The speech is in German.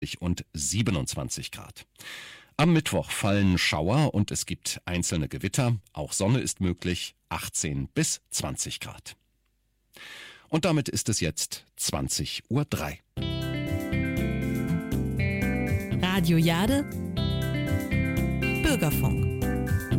und 27 Grad. Am Mittwoch fallen Schauer und es gibt einzelne Gewitter. Auch Sonne ist möglich, 18 bis 20 Grad. Und damit ist es jetzt 20:03 Uhr. Radio Jade, Bürgerfunk.